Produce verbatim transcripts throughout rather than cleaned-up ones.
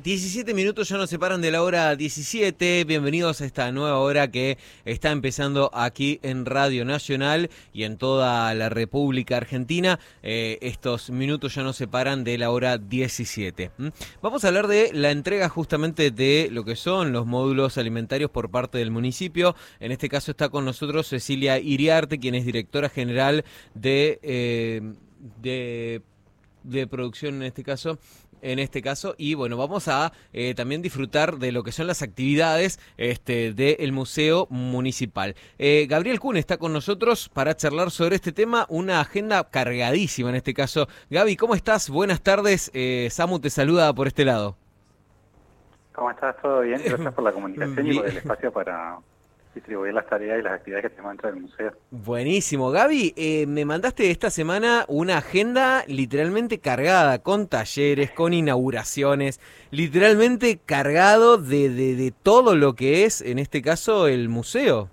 diecisiete minutos ya nos separan de la hora diecisiete. Bienvenidos a esta nueva hora que está empezando aquí en Radio Nacional y en toda la República Argentina. Eh, estos minutos ya nos separan de la hora diecisiete. ¿Mm? Vamos a hablar de la entrega justamente de lo que son los módulos alimentarios por parte del municipio. En este caso está con nosotros Cecilia Iriarte, quien es directora general de, eh, de, de producción en este caso. En este caso, y bueno, vamos a eh, también disfrutar de lo que son las actividades este, del Museo Municipal. Eh, Gabriel Kuhn está con nosotros para charlar sobre este tema, una agenda cargadísima en este caso. Gaby, ¿cómo estás? Buenas tardes, eh, Samu te saluda por este lado. ¿Cómo estás? ¿Todo bien? Gracias por la comunicación y por el espacio para distribuir las tareas y las actividades que tenemos dentro del museo. Buenísimo. Gaby, eh, me mandaste esta semana una agenda literalmente cargada, con talleres, con inauguraciones, literalmente cargado de, de, de todo lo que es, en este caso, el museo.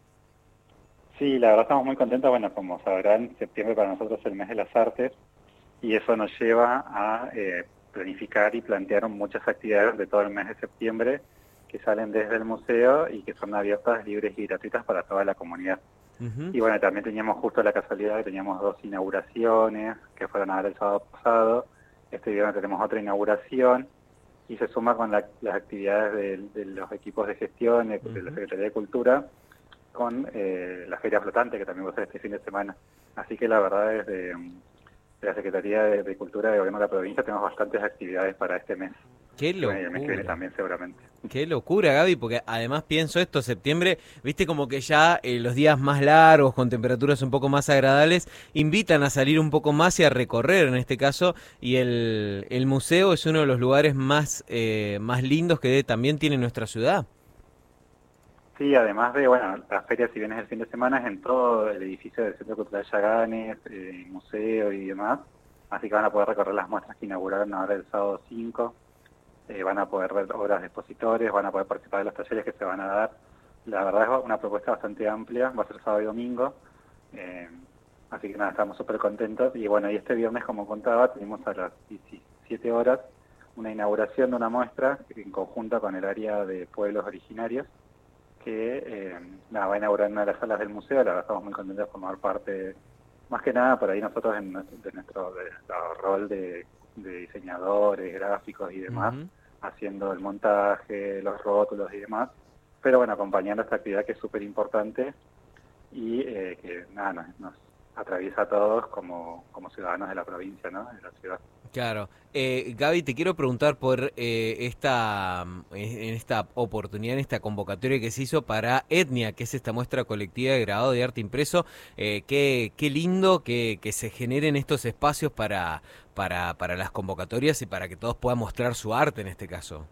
Sí, la verdad estamos muy contentos. Bueno, como sabrán, septiembre para nosotros es el mes de las artes y eso nos lleva a eh, planificar y plantear muchas actividades de todo el mes de septiembre que salen desde el museo y que son abiertas, libres y gratuitas para toda la comunidad. Uh-huh. Y bueno, también teníamos justo la casualidad que teníamos dos inauguraciones que fueron ahora el sábado pasado. Este viernes tenemos otra inauguración y se suma con la, las actividades de, de los equipos de gestión de, uh-huh. de la Secretaría de Cultura con eh, la Feria Flotante que también va a ser este fin de semana. Así que la verdad es de, de la Secretaría de, de Cultura de Gobierno de la provincia tenemos bastantes actividades para este mes. Qué locura. Y el mes que viene también seguramente. Qué locura, Gaby, porque además pienso esto, septiembre, viste como que ya eh, los días más largos, con temperaturas un poco más agradables, invitan a salir un poco más y a recorrer en este caso, y el, el museo es uno de los lugares más, eh, más lindos que también tiene nuestra ciudad. Sí, además de, bueno, las ferias, si bien es el fin de semana, es en todo el edificio del Centro Cultural Yaganes, eh, museo y demás, así que van a poder recorrer las muestras que inauguraron ahora el sábado cinco. Eh, van a poder ver obras de expositores, van a poder participar de los talleres que se van a dar. La verdad es una propuesta bastante amplia, va a ser sábado y domingo, eh, así que nada, estamos súper contentos. Y bueno, y este viernes, como contaba, tenemos a las diecisiete horas una inauguración de una muestra en conjunto con el área de pueblos originarios, que eh, nada, va a inaugurar en una de las salas del museo. La verdad estamos muy contentos de formar parte, más que nada por ahí nosotros en nuestro, de nuestro de, de rol de, de diseñadores, gráficos y demás, uh-huh. haciendo el montaje, los rótulos y demás, pero bueno, acompañando esta actividad que es súper importante y eh, que nada, nos, nos atraviesa a todos como, como ciudadanos de la provincia, ¿no? De la ciudad. Claro. Eh, Gaby, te quiero preguntar por eh, esta, en esta oportunidad, en esta convocatoria que se hizo para Etnia, que es esta muestra colectiva de grabado de arte impreso. Eh, qué, qué lindo que, que se generen estos espacios para, para, para las convocatorias y para que todos puedan mostrar su arte en este caso.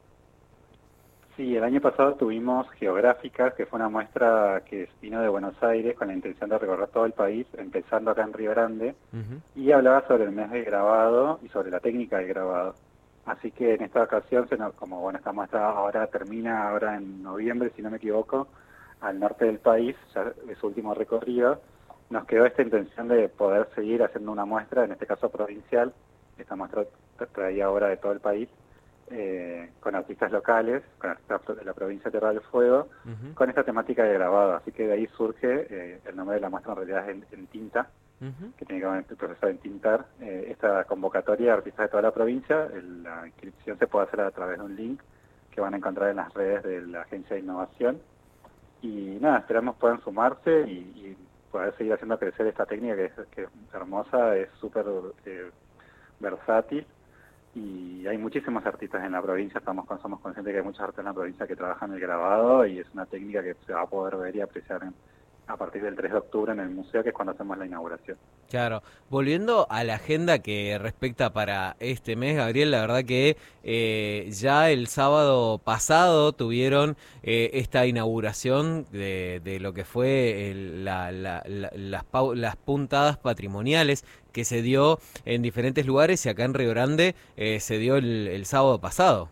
Sí, el año pasado tuvimos Geográficas, que fue una muestra que vino de Buenos Aires con la intención de recorrer todo el país, empezando acá en Río Grande, uh-huh. y hablaba sobre el mes de grabado y sobre la técnica de grabado. Así que en esta ocasión, como bueno, esta muestra ahora termina ahora en noviembre, si no me equivoco, al norte del país, ya es su último recorrido, nos quedó esta intención de poder seguir haciendo una muestra, en este caso provincial. Esta muestra traía obra de todo el país, Eh, con artistas locales, con artistas de la provincia de Tierra del Fuego, uh-huh. con esta temática de grabado. Así que de ahí surge eh, el nombre de la muestra, en realidad es en, en tinta, uh-huh. que tiene que ver con el proceso de entintar. Eh, esta convocatoria de artistas de toda la provincia, el, la inscripción se puede hacer a través de un link que van a encontrar en las redes de la Agencia de Innovación. Y nada, esperamos puedan sumarse y, y poder seguir haciendo crecer esta técnica que es, que es hermosa, es súper eh, versátil. Y hay muchísimos artistas en la provincia, estamos somos conscientes que hay muchos artistas en la provincia que trabajan el grabado y es una técnica que se va a poder ver y apreciar en, a partir del tres de octubre en el museo, que es cuando hacemos la inauguración. Claro, volviendo a la agenda que respecta para este mes, Gabriel, la verdad que eh, ya el sábado pasado tuvieron eh, esta inauguración de, de lo que fue el, la, la, la, las, las puntadas patrimoniales que se dio en diferentes lugares y acá en Río Grande eh, se dio el, el sábado pasado.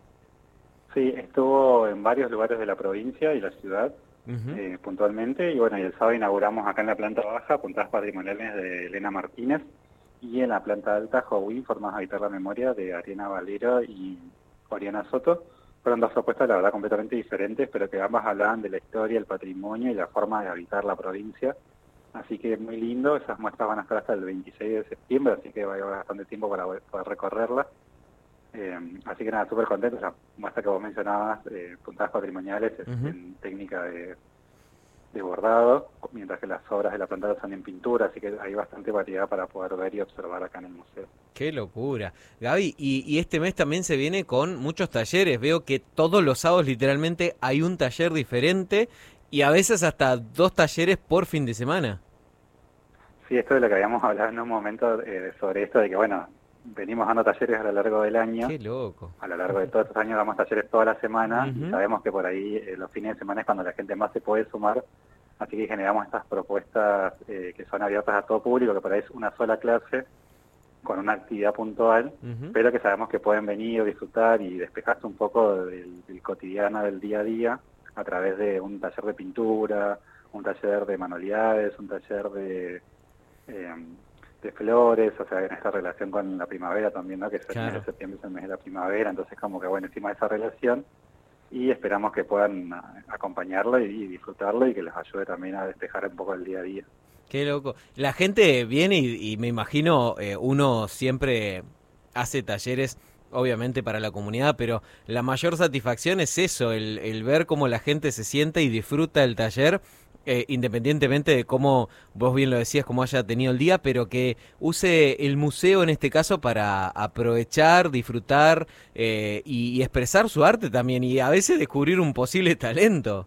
Sí, estuvo en varios lugares de la provincia y la ciudad. Uh-huh. eh, puntualmente, y bueno, y el sábado inauguramos acá en la planta baja Puntadas Patrimoniales de Elena Martínez, y en la planta alta Jowin, Formas de Habitar la Memoria, de Ariana Valero y Oriana Soto. Fueron dos propuestas, la verdad, completamente diferentes, pero que ambas hablaban de la historia, el patrimonio y la forma de habitar la provincia. Así que muy lindo, esas muestras van a estar hasta el veintiséis de septiembre, así que va a haber bastante tiempo para poder recorrerlas. Eh, así que nada, súper contento. La muestra que vos mencionabas, eh, puntadas patrimoniales, es uh-huh. en técnica de, de bordado, mientras que las obras de la planta son en pintura, así que hay bastante variedad para poder ver y observar acá en el museo. ¡Qué locura! Gaby, y, y este mes también se viene con muchos talleres. Veo que todos los sábados literalmente hay un taller diferente y a veces hasta dos talleres por fin de semana. Sí, esto de lo que habíamos hablado en un momento eh, sobre esto de que, bueno, venimos dando talleres a lo largo del año. ¡Qué loco! A lo largo de todos estos años damos talleres toda la semana uh-huh. y sabemos que por ahí eh, los fines de semana es cuando la gente más se puede sumar. Así que generamos estas propuestas eh, que son abiertas a todo público, que por ahí es una sola clase con una actividad puntual, uh-huh. pero que sabemos que pueden venir, disfrutar y despejarse un poco del, del cotidiano, del día a día, a través de un taller de pintura, un taller de manualidades, un taller de... Eh, de flores, o sea, en esta relación con la primavera también, ¿no? Que es el claro. mes de septiembre, es el mes de la primavera, entonces como que bueno, encima de esa relación, y esperamos que puedan acompañarlo y, y disfrutarlo y que les ayude también a despejar un poco el día a día. Qué loco. La gente viene y, y me imagino eh, uno siempre hace talleres obviamente para la comunidad, pero la mayor satisfacción es eso, el, el ver cómo la gente se sienta y disfruta el taller. Eh, independientemente de cómo, vos bien lo decías, cómo haya tenido el día, pero que use el museo en este caso para aprovechar, disfrutar eh, y, y expresar su arte también y a veces descubrir un posible talento.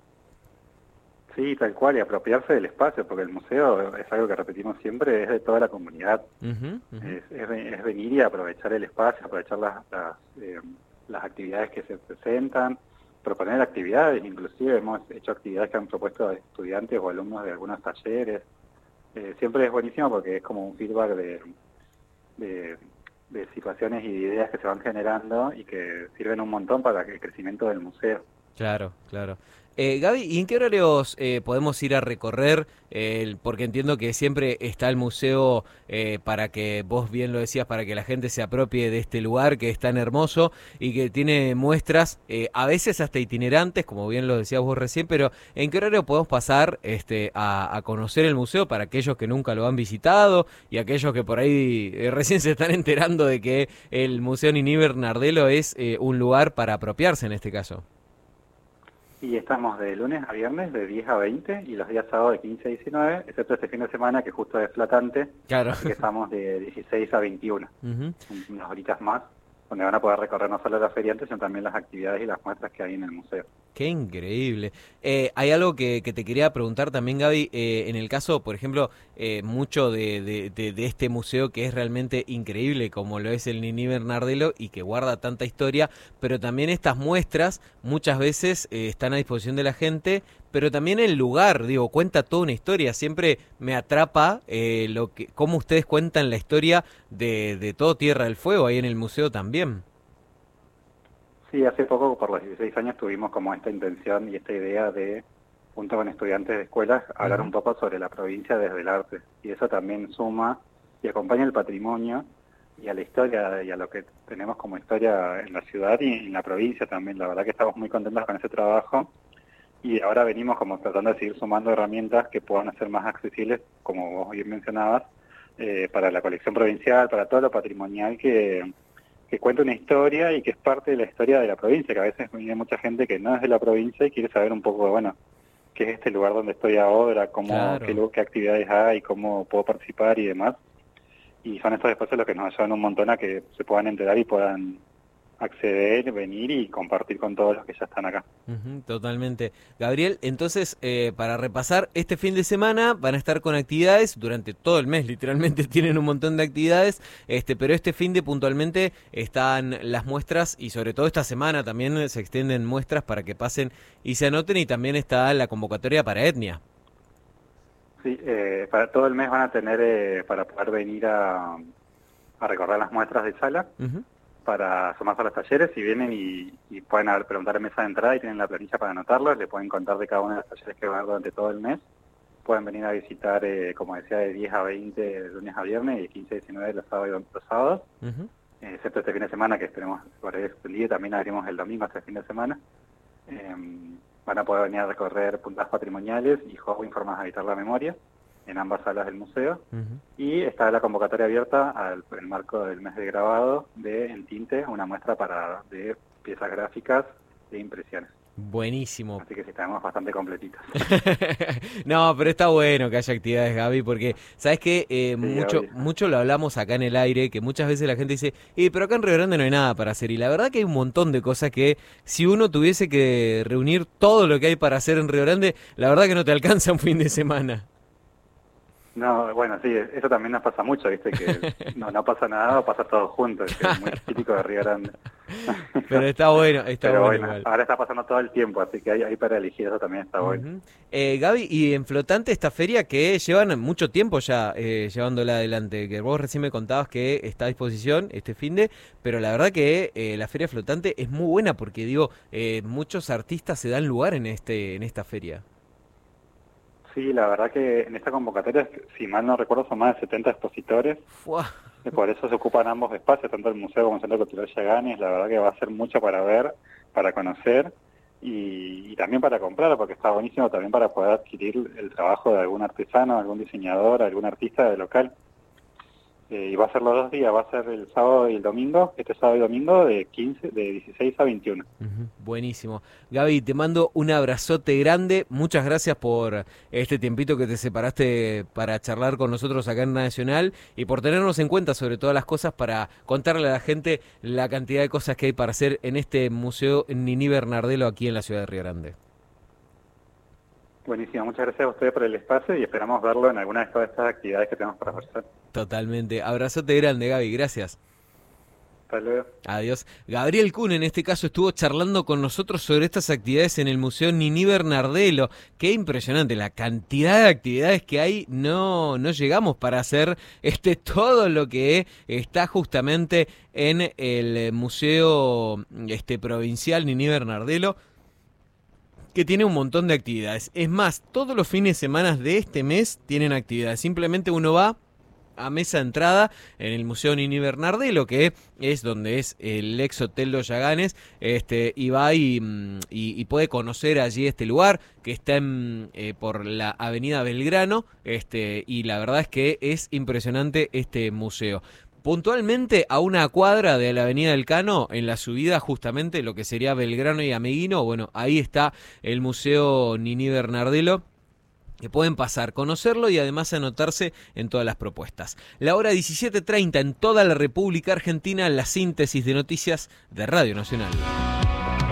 Sí, tal cual, y apropiarse del espacio, porque el museo es algo que repetimos siempre, es de toda la comunidad. Uh-huh, uh-huh. Es, es, es venir y aprovechar el espacio, aprovechar las, las, eh, las actividades que se presentan, proponer actividades, inclusive hemos hecho actividades que han propuesto estudiantes o alumnos de algunos talleres. Eh, siempre es buenísimo porque es como un feedback de, de, de situaciones y de ideas que se van generando y que sirven un montón para el crecimiento del museo. Claro, claro. Eh, Gaby, ¿y en qué horarios eh, podemos ir a recorrer? Eh, porque entiendo que siempre está el museo eh, para que, vos bien lo decías, para que la gente se apropie de este lugar que es tan hermoso y que tiene muestras, eh, a veces hasta itinerantes, como bien lo decías vos recién, pero ¿en qué horario podemos pasar este, a, a conocer el museo para aquellos que nunca lo han visitado y aquellos que por ahí eh, recién se están enterando de que el Museo Niní Bernardelo es eh, un lugar para apropiarse en este caso? Y estamos de lunes a viernes de diez a veinte y los días sábados de quince a diecinueve, excepto este fin de semana que justo es flatante, claro. Así que estamos de dieciséis a veintiuno, uh-huh. unas horitas más, donde van a poder recorrer no solo las feriantes, sino también las actividades y las muestras que hay en el museo. ¡Qué increíble! Eh, hay algo que, que te quería preguntar también, Gaby, eh, en el caso, por ejemplo, eh, mucho de, de, de, de este museo que es realmente increíble, como lo es el Niní Bernardelo y que guarda tanta historia, pero también estas muestras muchas veces eh, están a disposición de la gente, pero también el lugar, digo, cuenta toda una historia. Siempre me atrapa eh, lo que, cómo ustedes cuentan la historia de, de todo Tierra del Fuego ahí en el museo también. Sí, hace poco, por los dieciséis años, tuvimos como esta intención y esta idea de, junto con estudiantes de escuelas, hablar uh-huh. un poco sobre la provincia desde el arte. Y eso también suma y acompaña el patrimonio y a la historia y a lo que tenemos como historia en la ciudad y en la provincia también. La verdad que estamos muy contentos con ese trabajo y ahora venimos como tratando de seguir sumando herramientas que puedan hacer más accesibles, como vos bien mencionabas, eh, para la colección provincial, para todo lo patrimonial que... que cuenta una historia y que es parte de la historia de la provincia, que a veces viene mucha gente que no es de la provincia y quiere saber un poco, bueno, qué es este lugar donde estoy ahora, cómo, claro. qué, qué actividades hay, cómo puedo participar y demás. Y son estos espacios los que nos ayudan un montón a que se puedan enterar y puedan acceder, venir y compartir con todos los que ya están acá. Uh-huh, totalmente. Gabriel, entonces, eh, para repasar, este fin de semana van a estar con actividades, durante todo el mes literalmente tienen un montón de actividades, este, pero este fin de puntualmente están las muestras y sobre todo esta semana también se extienden muestras para que pasen y se anoten y también está la convocatoria para Etnia. Sí, eh, para todo el mes van a tener eh, para poder venir a, a recorrer las muestras de sala. Uh-huh. Para sumarse a los talleres, si vienen y, y pueden haber, preguntar en mesa de entrada y tienen la planilla para anotarlos, le pueden contar de cada uno de los talleres que van a haber durante todo el mes. Pueden venir a visitar, eh, como decía, de diez a veinte de lunes a viernes y de quince a diecinueve los sábados y los sábados. Uh-huh. eh, excepto este fin de semana, que esperemos por ahí extendido, también abrimos el domingo hasta el fin de semana. Eh, van a poder venir a recorrer puntas patrimoniales y juegos formas de habitar la memoria en ambas salas del museo. Uh-huh. Y está la convocatoria abierta al el marco del mes de grabado de En Tinte, una muestra para de piezas gráficas e impresiones. Buenísimo. Así que sí, estamos bastante completitos. No, pero está bueno que haya actividades, Gaby, porque, ¿sabes qué? Eh, sí, mucho obvio. mucho lo hablamos acá en el aire, que muchas veces la gente dice, eh, pero acá en Río Grande no hay nada para hacer. Y la verdad que hay un montón de cosas que, si uno tuviese que reunir todo lo que hay para hacer en Río Grande, la verdad que no te alcanza un fin de semana. No, bueno, sí, eso también nos pasa mucho, ¿viste? Que no, no pasa nada o pasa todo junto, que es muy típico de Río Grande. Pero está bueno, está Pero bueno, bueno, ahora está pasando todo el tiempo, así que ahí, ahí para elegir eso también está uh-huh. bueno. Eh, Gaby, y en Flotante esta feria que llevan mucho tiempo ya eh, llevándola adelante, que vos recién me contabas que está a disposición este finde, pero la verdad que eh, la Feria Flotante es muy buena porque, digo, eh, muchos artistas se dan lugar en este en esta feria. Sí, la verdad que en esta convocatoria, si mal no recuerdo, son más de setenta expositores. Fua. Y por eso se ocupan ambos espacios, tanto el museo como el Centro Cultural Yaganes. La verdad que va a ser mucho para ver, para conocer y, y también para comprar, porque está buenísimo también para poder adquirir el trabajo de algún artesano, algún diseñador, algún artista del local. Eh, y va a ser los dos días, va a ser el sábado y el domingo, este sábado y domingo de quince, de dieciséis a veintiuno. Uh-huh. Buenísimo. Gaby, te mando un abrazote grande, muchas gracias por este tiempito que te separaste para charlar con nosotros acá en Nacional y por tenernos en cuenta sobre todas las cosas para contarle a la gente la cantidad de cosas que hay para hacer en este Museo Niní Bernardelo aquí en la ciudad de Río Grande. Buenísimo, muchas gracias a ustedes por el espacio y esperamos verlo en alguna de todas estas actividades que tenemos para ofrecer. Totalmente. Abrazote grande, Gaby. Gracias. Hasta luego. Adiós. Gabriel Kuhn, en este caso, estuvo charlando con nosotros sobre estas actividades en el Museo Niní Bernardelo. Qué impresionante, la cantidad de actividades que hay. No, no llegamos para hacer este todo lo que está justamente en el Museo este, Provincial Niní Bernardelo, que tiene un montón de actividades. Es más, todos los fines de semana de este mes tienen actividades. Simplemente uno va a mesa de entrada en el Museo Niní Bernardelo, que es donde es el ex Hotel Los Yaganes, este, y va y, y, y puede conocer allí este lugar, que está en, eh, por la avenida Belgrano, este, y la verdad es que es impresionante este museo. Puntualmente a una cuadra de la avenida del Cano, en la subida justamente lo que sería Belgrano y Ameguino, bueno, ahí está el Museo Niní Bernardelo, que pueden pasar, conocerlo y además anotarse en todas las propuestas. La hora diecisiete treinta en toda la República Argentina, la síntesis de noticias de Radio Nacional.